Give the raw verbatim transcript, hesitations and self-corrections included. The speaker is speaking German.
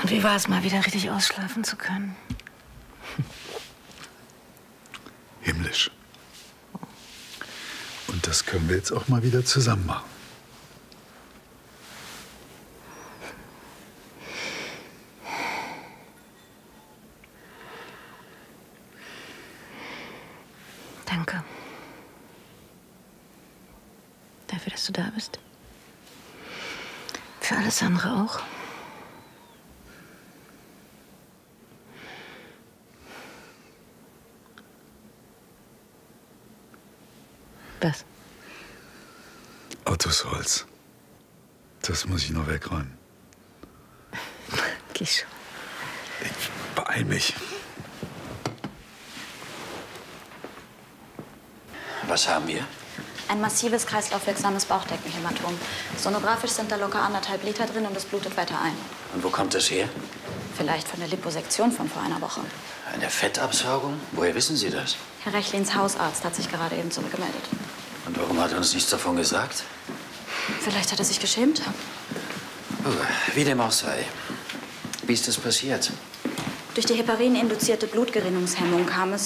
Und wie war es, mal wieder richtig ausschlafen zu können? Himmlisch. Und das können wir jetzt auch mal wieder zusammen machen. Danke. Dafür, dass du da bist. Für alles andere auch. Was? Ottos Holz. Das muss ich noch wegräumen. Geh schon. Ich beeil mich. Was haben wir? Ein massives, kreislaufwirksames Bauchdeckenhämatom. Sonografisch sind da locker anderthalb Liter drin und es blutet weiter ein. Und wo kommt das her? Vielleicht von der Liposektion von vor einer Woche. Eine Fettabsaugung? Woher wissen Sie das? Herr Rechlins Hausarzt hat sich gerade eben zurückgemeldet. Und warum hat er uns nichts davon gesagt? Vielleicht hat er sich geschämt. Oh, wie dem auch sei. Wie ist das passiert? Durch die Heparin-induzierte Blutgerinnungshemmung kam es